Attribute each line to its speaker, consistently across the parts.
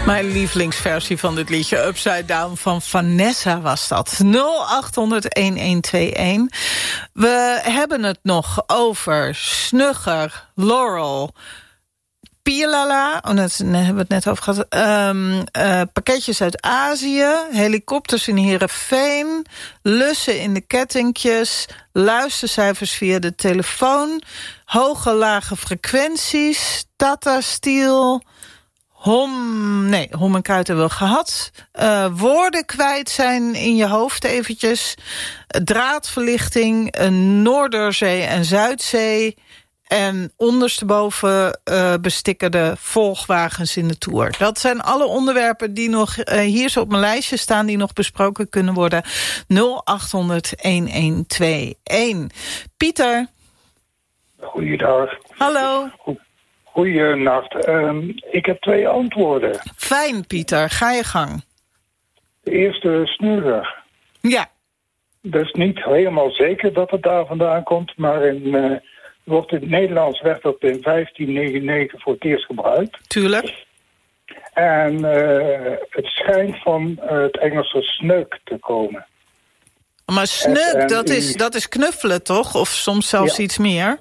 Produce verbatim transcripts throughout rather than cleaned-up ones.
Speaker 1: Mijn lievelingsversie van dit liedje, Upside Down van Vanessa was dat. nul acht honderd een een twee een. We hebben het nog over Snugger, Laurel, Pialala, oh, daar hebben we het net over gehad. Um, uh, pakketjes uit Azië, helikopters in Heerenveen, lussen in de kettingjes, luistercijfers via de telefoon, hoge lage frequenties, Tata Steel, hom, nee, hom en kuit hebben we gehad. Uh, woorden kwijt zijn in je hoofd eventjes, draadverlichting, een Noorderzee en Zuidzee, en ondersteboven uh, bestikkerde volgwagens in de Tour. Dat zijn alle onderwerpen die nog uh, hier zo op mijn lijstje staan, die nog besproken kunnen worden. nul acht honderd een een twee een. Pieter.
Speaker 2: Goeiedag.
Speaker 1: Hallo.
Speaker 2: Goeienacht. Um, ik heb twee antwoorden.
Speaker 1: Fijn, Pieter. Ga je gang.
Speaker 2: De eerste Snugger.
Speaker 1: Ja.
Speaker 2: Dat is niet helemaal zeker dat het daar vandaan komt, maar in... Uh, wordt in het Nederlands werd dat in vijftien negenennegentig voor het eerst gebruikt.
Speaker 1: Tuurlijk.
Speaker 2: En uh, het schijnt van uh, het Engelse sneuk te komen.
Speaker 1: Maar sneuk, dat is, dat is knuffelen, toch? Of soms zelfs ja. iets meer?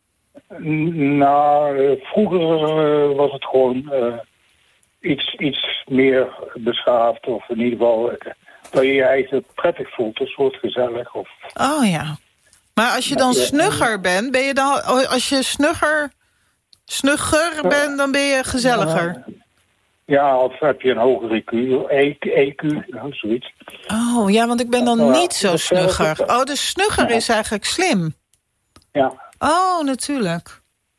Speaker 2: N- nou, uh, vroeger uh, was het gewoon uh, iets, iets meer beschaafd. Of in ieder geval uh, dat je je eigen prettig voelt. Een soort gezellig. Of...
Speaker 1: Oh ja. Maar als je dan snugger bent, ben je dan, als je snugger, snugger bent, dan ben je gezelliger.
Speaker 2: Ja, of heb je een hoger I Q, E Q, nou, zoiets.
Speaker 1: Oh, ja, want ik ben dan niet zo snugger. Oh, dus snugger is eigenlijk slim.
Speaker 2: Ja.
Speaker 1: Oh, natuurlijk.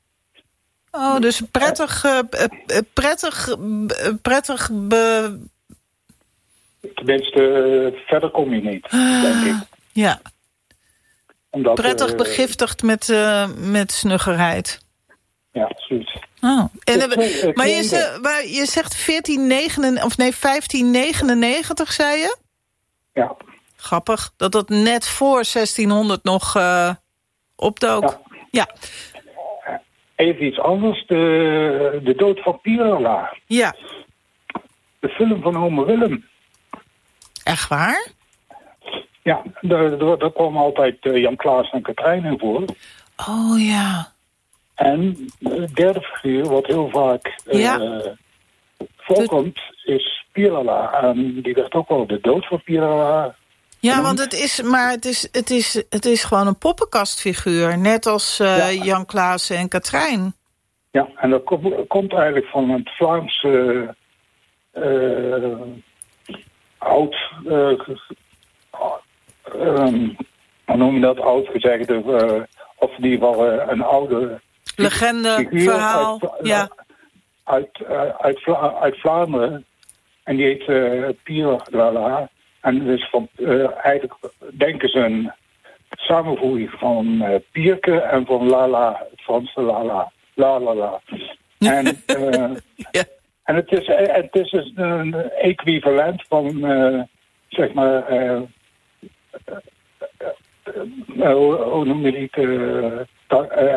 Speaker 1: Oh, dus prettig, uh, prettig, prettig... Be...
Speaker 2: Tenminste, uh, verder kom je niet, denk ik.
Speaker 1: Ja.
Speaker 2: Omdat,
Speaker 1: prettig
Speaker 2: uh,
Speaker 1: begiftigd met, uh, met snuggerheid.
Speaker 2: Ja, zoiets.
Speaker 1: Oh. En,
Speaker 2: het, het,
Speaker 1: maar, je zegt, maar je zegt veertien negenennegentig, of nee, vijftien negenennegentig, zei je?
Speaker 2: Ja.
Speaker 1: Grappig, dat dat net voor zestienhonderd nog uh, opdook. Ja. ja.
Speaker 2: Even iets anders, de, de dood van Pialala.
Speaker 1: Ja.
Speaker 2: De film van Ome Willem.
Speaker 1: Echt waar?
Speaker 2: Ja, daar, daar, daar kwam altijd uh, Jan Klaas en Katrijn in voor.
Speaker 1: Oh ja.
Speaker 2: En de derde figuur, wat heel vaak uh, ja. voorkomt, is Pialala. En die werd ook wel de dood van Pialala.
Speaker 1: Ja, want het is, maar het is, het is, het is gewoon een poppenkastfiguur. Net als uh, ja. Jan Klaas en Katrijn.
Speaker 2: Ja, en dat komt, komt eigenlijk van het Vlaamse uh, oud... Uh, Um, hoe noem je dat, oud gezegd, uh, of in ieder geval uh, een oude...
Speaker 1: Legende, verhaal,
Speaker 2: uit,
Speaker 1: ja.
Speaker 2: Uit, uh, uit, Vla- uit Vlaanderen. En die heet uh, Pialala. En dus van, uh, eigenlijk denken ze een samenvoeging van uh, Pierke en van Lala, het Franse Lala. Lalala. En, uh, ja. en het is, het is dus een equivalent van, uh, zeg maar... Uh, Uh, uh, uh, uh, hoe noem je die? Uh, uh,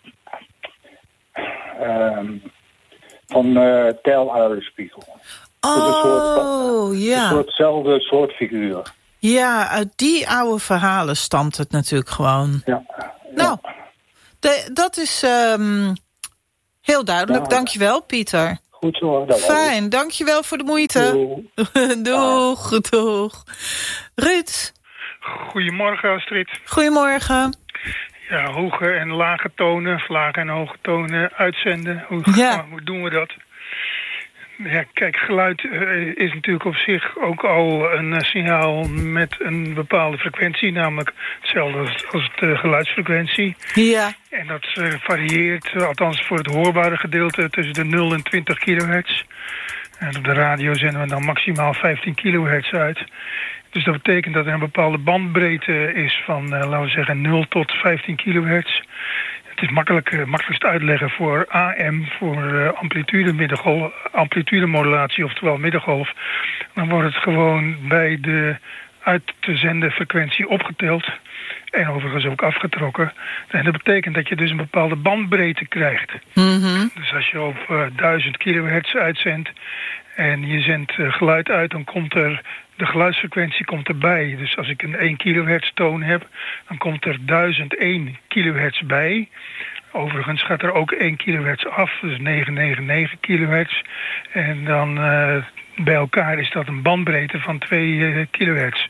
Speaker 2: um, van uh, Tijl-Uilenspiegel.
Speaker 1: Oh,
Speaker 2: dus een soort,
Speaker 1: ja.
Speaker 2: Een soortzelfde soort figuur.
Speaker 1: Ja, uit die oude verhalen stamt het natuurlijk gewoon.
Speaker 2: Ja.
Speaker 1: Nou,
Speaker 2: ja.
Speaker 1: De, dat is um, heel duidelijk. Ja. Dankjewel, Pieter.
Speaker 2: Goed zo. Dat
Speaker 1: Fijn, dankjewel voor de moeite. Doeg. Doeg, doeg. Ruud.
Speaker 3: Goedemorgen, Astrid.
Speaker 1: Goedemorgen.
Speaker 3: Ja, hoge en lage tonen, lage en hoge tonen uitzenden. Hoe,
Speaker 1: ja.
Speaker 3: hoe doen we dat? Ja, kijk, geluid uh, is natuurlijk op zich ook al een uh, signaal met een bepaalde frequentie, namelijk hetzelfde als, als de uh, geluidsfrequentie.
Speaker 1: Ja.
Speaker 3: En dat uh, varieert, uh, althans voor het hoorbare gedeelte, tussen de nul en twintig kilohertz. En op de radio zenden we dan maximaal vijftien kilohertz uit. Dus dat betekent dat er een bepaalde bandbreedte is van, uh, laten we zeggen, nul tot vijftien kilohertz. Het is makkelijk, uh, makkelijkst uitleggen voor A M, voor uh, amplitude, middengolf, amplitudemodulatie, oftewel middengolf. Dan wordt het gewoon bij de uit te zenden frequentie opgeteld. En overigens ook afgetrokken. En dat betekent dat je dus een bepaalde bandbreedte krijgt.
Speaker 1: Mm-hmm.
Speaker 3: Dus als je op uh, duizend kilohertz uitzendt en je zendt uh, geluid uit, dan komt er de geluidsfrequentie komt erbij. Dus als ik een één kilohertz toon heb, dan komt er duizend één kilohertz bij. Overigens gaat er ook één kilohertz af, dus negenhonderdnegenennegentig kilohertz. En dan uh, bij elkaar is dat een bandbreedte van twee uh, kilohertz.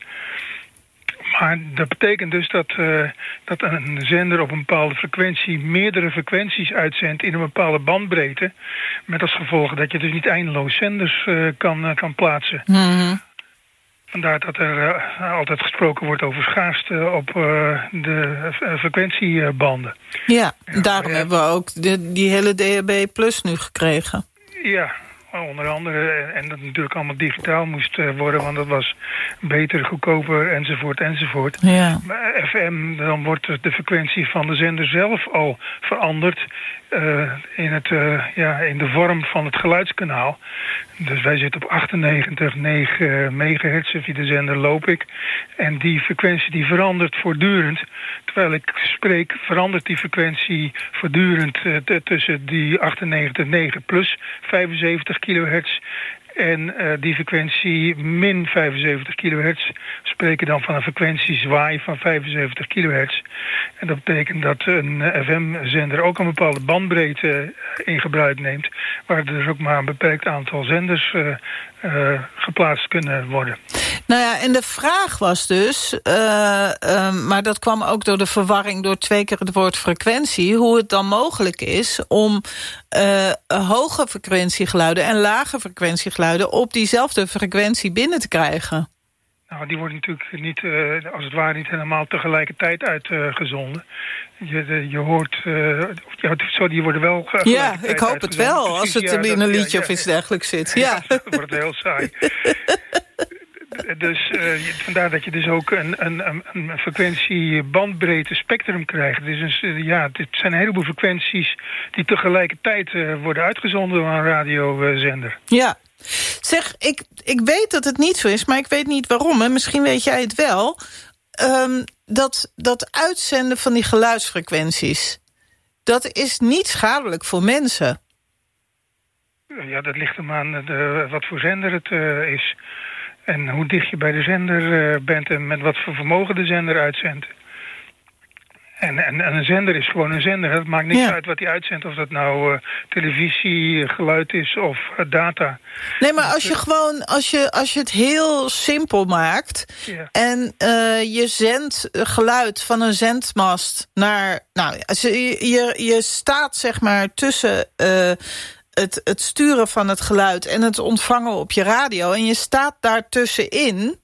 Speaker 3: Maar dat betekent dus dat, uh, dat een zender op een bepaalde frequentie meerdere frequenties uitzendt in een bepaalde bandbreedte. Met als gevolg dat je dus niet eindeloos zenders uh, kan, uh, kan plaatsen.
Speaker 1: Mm-hmm.
Speaker 3: Vandaar dat er uh, altijd gesproken wordt over schaarste op uh, de uh, frequentiebanden.
Speaker 1: Ja, ja daarom
Speaker 3: ja.
Speaker 1: hebben we ook de, die hele D H B plus nu gekregen.
Speaker 3: Ja, onder andere. En dat natuurlijk allemaal digitaal moest uh, worden, want dat was beter, goedkoper, enzovoort, enzovoort.
Speaker 1: Ja.
Speaker 3: Maar F M, dan wordt de frequentie van de zender zelf al veranderd uh, in, het, uh, ja, in de vorm van het geluidskanaal. Dus wij zitten op achtennegentig komma negen megahertz, via de zender loop ik. En die frequentie die verandert voortdurend. Terwijl ik spreek, verandert die frequentie voortdurend uh, t- tussen die achtennegentig komma negen plus vijfenzeventig kilohertz. En uh, die frequentie min vijfenzeventig kilohertz spreken dan van een frequentiezwaai van vijfenzeventig kilohertz. En dat betekent dat een uh, F M-zender ook een bepaalde bandbreedte in gebruik neemt, waar er dus ook maar een beperkt aantal zenders uh, uh, geplaatst kunnen worden.
Speaker 1: Nou ja, en de vraag was dus, uh, uh, maar dat kwam ook door de verwarring door twee keer het woord frequentie, hoe het dan mogelijk is om uh, hoge frequentiegeluiden en lage frequentiegeluiden op diezelfde frequentie binnen te krijgen.
Speaker 3: Nou, die worden natuurlijk niet, uh, als het ware, niet helemaal tegelijkertijd uitgezonden. Uh, je, je hoort, uh, ja, sorry, die worden wel
Speaker 1: ja, ik hoop het wel, Precies, als het ja, in een liedje ja, ja, of iets dergelijks zit. Ja,
Speaker 3: ja. Dat wordt heel saai. Dus uh, vandaar dat je dus ook een, een, een frequentie bandbreedte spectrum krijgt. Dus een, ja, het zijn een heleboel frequenties die tegelijkertijd uh, worden uitgezonden door een radiozender.
Speaker 1: Ja. Zeg, ik, ik weet dat het niet zo is, maar ik weet niet waarom. En misschien weet jij het wel. Um, dat, dat uitzenden van die geluidsfrequenties, dat is niet schadelijk voor mensen.
Speaker 3: Ja, dat ligt er maar aan de, wat voor zender het uh, is. En hoe dicht je bij de zender uh, bent en met wat voor vermogen de zender uitzendt. En, en, en een zender is gewoon een zender. Het maakt niks ja. uit wat hij uitzendt. Of dat nou uh, televisie, geluid is of uh, data.
Speaker 1: Nee, maar als je gewoon, als je, als je het heel simpel maakt ja. en uh, je zendt geluid van een zendmast naar, nou, je, je, je staat zeg maar tussen uh, het, het sturen van het geluid en het ontvangen op je radio en je staat daar tussenin,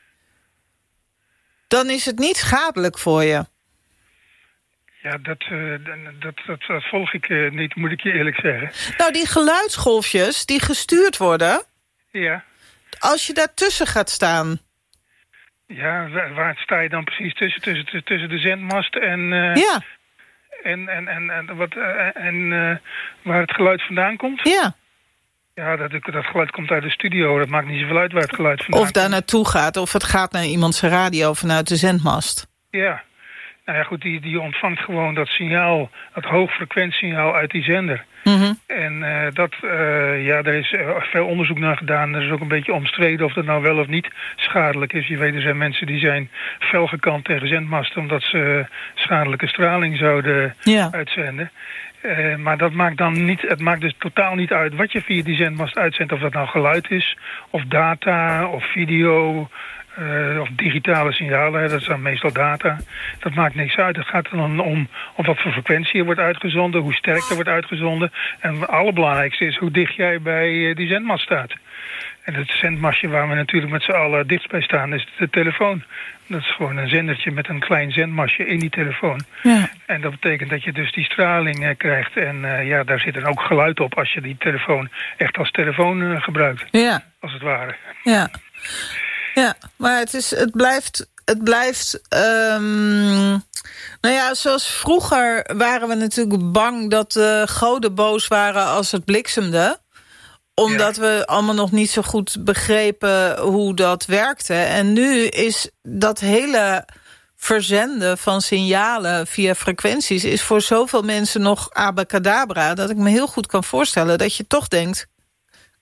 Speaker 1: dan is het niet schadelijk voor je.
Speaker 3: Ja, dat, uh, dat, dat, dat volg ik uh, niet, moet ik je eerlijk zeggen.
Speaker 1: Nou, die geluidsgolfjes die gestuurd worden,
Speaker 3: ja.
Speaker 1: als je daartussen gaat staan.
Speaker 3: Ja, waar, waar sta je dan precies tussen? Tussen, tussen de zendmast en, uh,
Speaker 1: ja.
Speaker 3: en, en, en, en, wat, uh, en uh, waar het geluid vandaan komt?
Speaker 1: Ja.
Speaker 3: Ja, dat, dat geluid komt uit de studio. Dat maakt niet zoveel uit waar het geluid vandaan
Speaker 1: komt. Of daar
Speaker 3: komt.
Speaker 1: naartoe gaat, of het gaat naar iemands radio vanuit de zendmast.
Speaker 3: Ja. Nou ja, goed, die, die ontvangt gewoon dat signaal, dat hoogfrequentiesignaal uit die zender.
Speaker 1: Mm-hmm.
Speaker 3: En uh, dat, uh, ja, er is uh, veel onderzoek naar gedaan. Er is ook een beetje omstreden of dat nou wel of niet schadelijk is. Je weet, er zijn mensen die zijn fel gekant tegen zendmasten omdat ze uh, schadelijke straling zouden
Speaker 1: ja.
Speaker 3: uitzenden. Uh, maar dat maakt dan niet, het maakt dus totaal niet uit wat je via die zendmast uitzendt. Of dat nou geluid is, of data, of video, uh, of digitale signalen. Hè, dat zijn meestal data. Dat maakt niks uit. Het gaat dan om, om wat voor frequentie er wordt uitgezonden, hoe sterk er wordt uitgezonden. En het allerbelangrijkste is hoe dicht jij bij uh, die zendmast staat. En het zendmastje waar we natuurlijk met z'n allen dichtst bij staan is de telefoon. Dat is gewoon een zendertje met een klein zendmastje in die telefoon.
Speaker 1: Ja.
Speaker 3: En dat betekent dat je dus die straling uh, krijgt. En uh, ja, daar zit dan ook geluid op als je die telefoon echt als telefoon uh, gebruikt.
Speaker 1: Ja.
Speaker 3: Als het ware.
Speaker 1: Ja, ja, maar het, is, het blijft... Het blijft um, nou ja, zoals vroeger waren we natuurlijk bang dat de goden boos waren als het bliksemde. Omdat ja. we allemaal nog niet zo goed begrepen hoe dat werkte. En nu is dat hele verzenden van signalen via frequenties is voor zoveel mensen nog abacadabra, dat ik me heel goed kan voorstellen dat je toch denkt,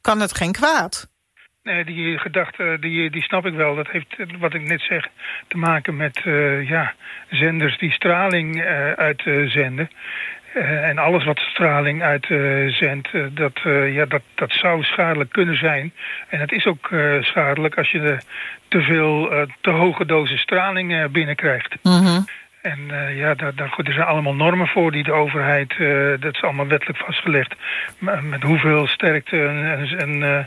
Speaker 1: kan het geen kwaad.
Speaker 3: Nee, die gedachte, die, die snap ik wel. Dat heeft, wat ik net zeg, te maken met uh, ja, zenders die straling uh, uitzenden. Uh, en alles wat straling uitzendt, uh, dat, uh, ja, dat, dat zou schadelijk kunnen zijn. En het is ook uh, schadelijk als je de te veel, uh, te hoge dosis straling uh, binnenkrijgt.
Speaker 1: Mm-hmm.
Speaker 3: En uh, ja, daar, daar, er zijn allemaal normen voor die de overheid, uh, dat is allemaal wettelijk vastgelegd. Met hoeveel sterkte en, en uh,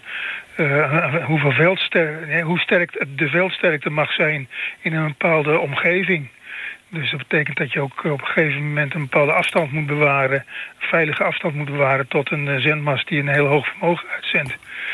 Speaker 3: uh, hoeveel veldsterkte, nee, hoe sterk de veldsterkte mag zijn in een bepaalde omgeving. Dus dat betekent dat je ook op een gegeven moment een bepaalde afstand moet bewaren, een veilige afstand moet bewaren tot een uh, zendmast die een heel hoog vermogen uitzendt.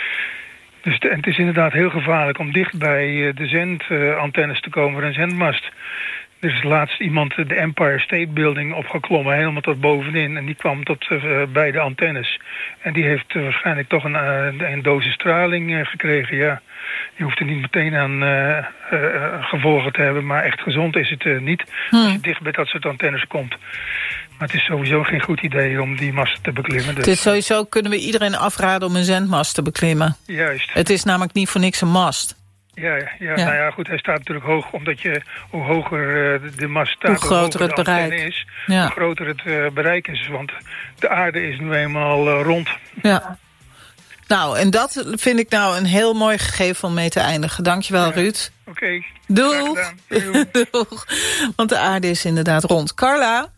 Speaker 3: Dus de, en het is inderdaad heel gevaarlijk om dicht bij uh, de zendantennes te komen voor een zendmast. Er is laatst iemand de Empire State Building opgeklommen, helemaal tot bovenin. En die kwam tot uh, bij de antennes. En die heeft uh, waarschijnlijk toch een, uh, een dosis straling uh, gekregen, ja. Je hoeft er niet meteen aan uh, uh, gevolgen te hebben, maar echt gezond is het uh, niet hmm. als je dicht bij dat soort antennes komt. Maar het is sowieso geen goed idee om die masten te beklimmen. Dus.
Speaker 1: Het is sowieso, kunnen we iedereen afraden om een zendmast te beklimmen.
Speaker 3: Juist.
Speaker 1: Het is namelijk niet voor niks een mast.
Speaker 3: Ja, ja, ja, nou ja, goed, hij staat natuurlijk hoog, omdat je, hoe hoger uh, de mast staat,
Speaker 1: hoe groter
Speaker 3: hoe
Speaker 1: het bereik
Speaker 3: is,
Speaker 1: ja.
Speaker 3: hoe groter het uh, bereik is. Want de aarde is nu eenmaal uh, rond.
Speaker 1: Ja. Nou, en dat vind ik nou een heel mooi gegeven om mee te eindigen. Dankjewel, ja. Ruud.
Speaker 3: Oké. Okay.
Speaker 1: Doeg. Doeg. Want de aarde is inderdaad rond. Carla?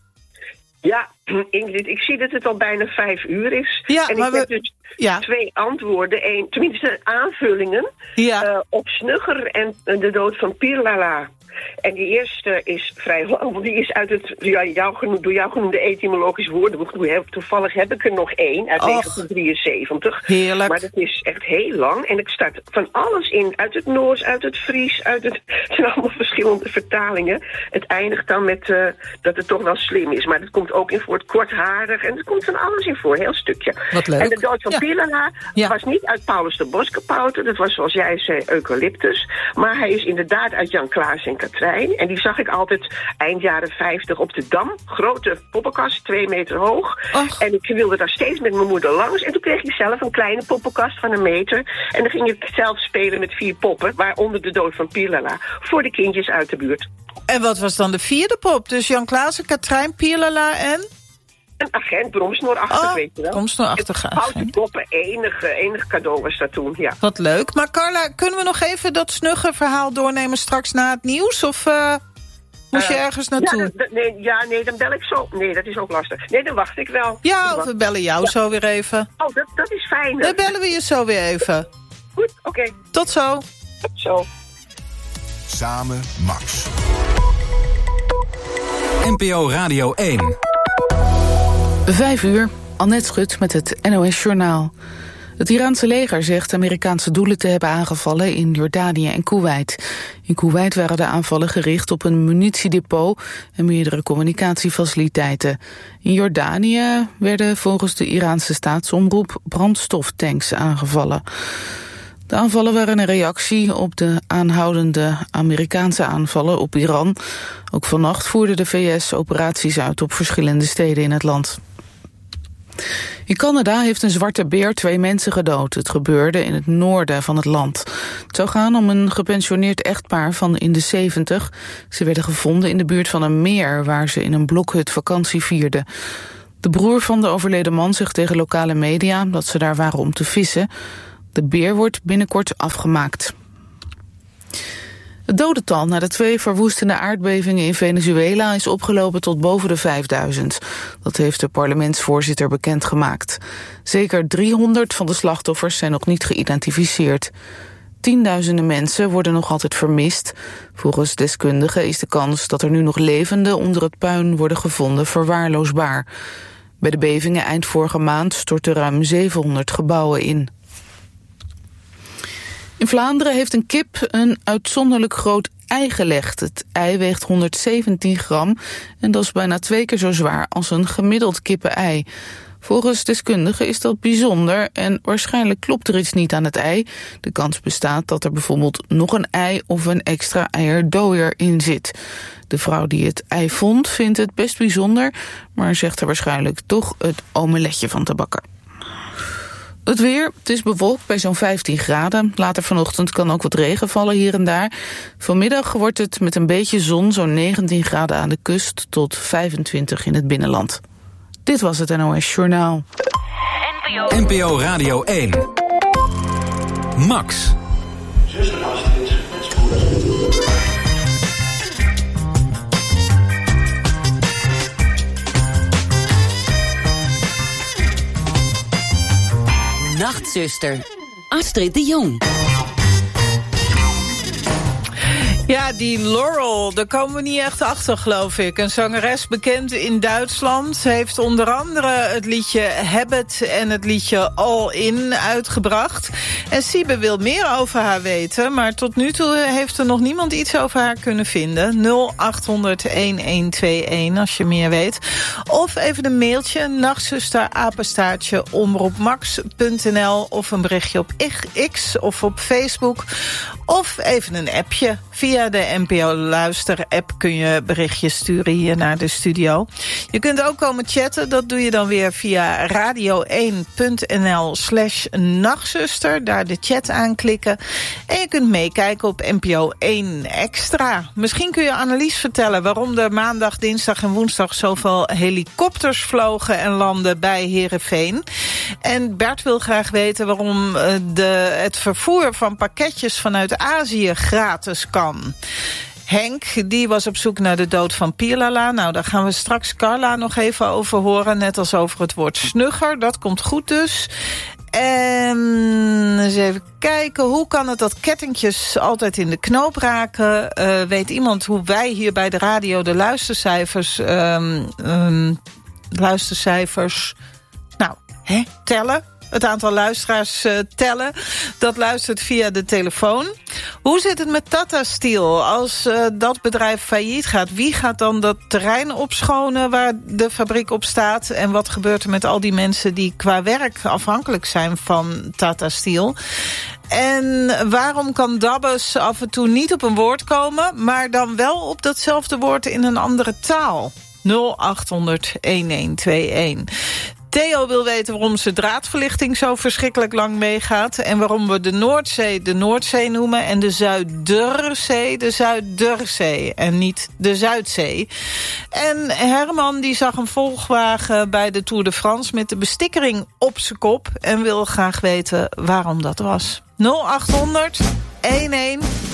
Speaker 4: Ja, Ingrid, ik zie dat het al bijna vijf uur is.
Speaker 1: Ja,
Speaker 4: en
Speaker 1: maar
Speaker 4: ik
Speaker 1: we...
Speaker 4: heb dus
Speaker 1: ja.
Speaker 4: twee antwoorden. Eén, tenminste aanvullingen
Speaker 1: ja.
Speaker 4: uh, op Snugger en uh, de dood van Pierlala. En die eerste is vrij lang, want die is uit het ja, jou genoemd, door jou genoemde etymologisch woordenboek. Toevallig heb ik er nog één uit Och, negentien drieënzeventig.
Speaker 1: Heerlijk.
Speaker 4: Maar dat is echt heel lang. En er staat van alles in. Uit het Noors, uit het Fries, uit het... Het zijn allemaal verschillende vertalingen. Het eindigt dan met uh, dat het toch wel slim is. Maar dat komt ook in voor het kortharig. En er komt van alles in voor, heel stukje.
Speaker 1: Wat leuk.
Speaker 4: En de dood van ja. Pierlala
Speaker 1: ja.
Speaker 4: was niet uit Paulus de Boskapouter. Dat was, zoals jij zei, eucalyptus. Maar hij is inderdaad uit Jan Klaas en Katrijn. En die zag ik altijd eind jaren vijftig op de Dam. Grote poppenkast, twee meter hoog. Och. En ik wilde daar steeds met mijn moeder langs. En toen kreeg ik zelf een kleine poppenkast van een meter. En dan ging ik zelf spelen met vier poppen, waaronder de dood van Pierlala, voor de kindjes uit de buurt.
Speaker 1: En wat was dan de vierde pop? Dus Jan Klaassen, Katrijn, Pierlala en...
Speaker 4: Een agent, bromsnoorachtig,
Speaker 1: oh,
Speaker 4: weet je wel.
Speaker 1: bromsnoorachtige
Speaker 4: Houten poppen, enig, enig cadeau was dat toen, ja.
Speaker 1: Wat leuk. Maar Carla, kunnen we nog even dat snugge verhaal doornemen straks na het nieuws? Of uh, moest je uh, ergens naartoe?
Speaker 4: Ja, d- nee, ja, nee, dan bel ik zo. Nee, dat is ook lastig. Nee, dan wacht ik wel.
Speaker 1: Ja, of we bellen jou ja. zo weer even.
Speaker 4: Oh, dat, dat is fijn.
Speaker 1: Dan bellen we je zo weer even.
Speaker 4: Goed, oké. Okay.
Speaker 1: Tot zo.
Speaker 4: Tot zo.
Speaker 5: Samen Max. N P O Radio één.
Speaker 6: Vijf uur, Annette Schut met het N O S-journaal. Het Iraanse leger zegt Amerikaanse doelen te hebben aangevallen in Jordanië en Koeweit. In Koeweit waren de aanvallen gericht op een munitiedepot en meerdere communicatiefaciliteiten. In Jordanië werden volgens de Iraanse staatsomroep brandstoftanks aangevallen. De aanvallen waren een reactie op de aanhoudende Amerikaanse aanvallen op Iran. Ook vannacht voerde de V S operaties uit op verschillende steden in het land. In Canada heeft een zwarte beer twee mensen gedood. Het gebeurde in het noorden van het land. Het zou gaan om een gepensioneerd echtpaar van in de zeventig. Ze werden gevonden in de buurt van een meer waar ze in een blokhut vakantie vierden. De broer van de overleden man zegt tegen lokale media dat ze daar waren om te vissen. De beer wordt binnenkort afgemaakt. Het dodental na de twee verwoestende aardbevingen in Venezuela is opgelopen tot boven de vijfduizend. Dat heeft de parlementsvoorzitter bekendgemaakt. Zeker driehonderd van de slachtoffers zijn nog niet geïdentificeerd. Tienduizenden mensen worden nog altijd vermist. Volgens deskundigen is de kans dat er nu nog levenden onder het puin worden gevonden verwaarloosbaar. Bij de bevingen eind vorige maand stortten ruim zevenhonderd gebouwen in. In Vlaanderen heeft een kip een uitzonderlijk groot ei gelegd. Het ei weegt honderdzeventien gram en dat is bijna twee keer zo zwaar als een gemiddeld kippen-ei. Volgens deskundigen is dat bijzonder en waarschijnlijk klopt er iets niet aan het ei. De kans bestaat dat er bijvoorbeeld nog een ei of een extra eierdooier in zit. De vrouw die het ei vond vindt het best bijzonder, maar zegt er waarschijnlijk toch het omeletje van te bakken. Het weer, het is bewolkt bij zo'n vijftien graden. Later vanochtend kan ook wat regen vallen hier en daar. Vanmiddag wordt het met een beetje zon zo'n negentien graden aan de kust tot vijfentwintig in het binnenland. Dit was het N O S Journaal.
Speaker 5: N P O Radio één. Max.
Speaker 7: Zuster Astrid, het spoed.
Speaker 8: Nachtzuster, Astrid de Jong.
Speaker 1: Ja, die Laurel, daar komen we niet echt achter, geloof ik. Een zangeres bekend in Duitsland. Ze heeft onder andere het liedje Habit en het liedje All In uitgebracht. En Siebe wil meer over haar weten, maar tot nu toe heeft er nog niemand iets over haar kunnen vinden. nul acht honderd een een twee een als je meer weet. Of even een mailtje, nachtzuster apenstaartje omroepmax punt n l of een berichtje op X of op Facebook. Of even een appje. Via de N P O-luister-app kun je berichtjes sturen hier naar de studio. Je kunt ook komen chatten. Dat doe je dan weer via radio één punt n l slash nachtzuster. Daar de chat aanklikken. En je kunt meekijken op N P O één Extra. Misschien kun je Annelies vertellen waarom er maandag, dinsdag en woensdag zoveel helikopters vlogen en landden bij Heerenveen. En Bert wil graag weten waarom de, het vervoer van pakketjes vanuit Azië gratis kan. Henk, die was op zoek naar de dood van Pierlala. Nou, daar gaan we straks Carla nog even over horen. Net als over het woord snugger. Dat komt goed dus. En eens even kijken, hoe kan het dat kettingjes altijd in de knoop raken? Uh, weet iemand hoe wij hier bij de radio de luistercijfers... Um, um, luistercijfers... Nou, hè, tellen? Het aantal luisteraars uh, tellen. Dat luistert via de telefoon. Hoe zit het met Tata Steel? Als uh, dat bedrijf failliet gaat, wie gaat dan dat terrein opschonen waar de fabriek op staat? En wat gebeurt er met al die mensen die qua werk afhankelijk zijn van Tata Steel? En waarom kan Dabbes af en toe niet op een woord komen, maar dan wel op datzelfde woord in een andere taal? nul acht honderd een een twee een. Theo wil weten waarom zijn draadverlichting zo verschrikkelijk lang meegaat. En waarom we de Noordzee de Noordzee noemen. En de Zuiderzee de Zuiderzee. En niet de Zuidzee. En Herman die zag een volgwagen bij de Tour de France met de bestikkering op zijn kop. En wil graag weten waarom dat was. nul acht honderd een een